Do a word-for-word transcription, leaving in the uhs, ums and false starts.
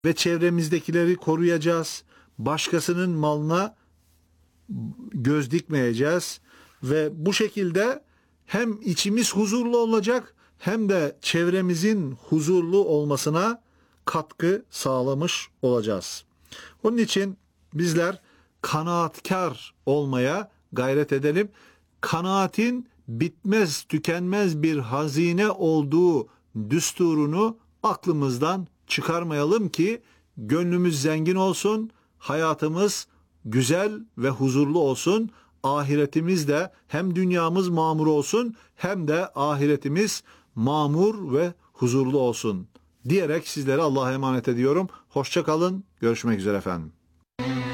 ve çevremizdekileri koruyacağız. Başkasının malına göz dikmeyeceğiz ve bu şekilde hem içimiz huzurlu olacak hem de çevremizin huzurlu olmasına katkı sağlamış olacağız. Onun için bizler kanaatkar olmaya gayret edelim. Kanaatin bitmez, tükenmez bir hazine olduğu düsturunu aklımızdan çıkarmayalım ki gönlümüz zengin olsun, hayatımız güzel ve huzurlu olsun, ahiretimiz de hem dünyamız mamur olsun hem de ahiretimiz mamur ve huzurlu olsun diyerek sizlere Allah'a emanet ediyorum. Hoşça kalın, görüşmek üzere efendim.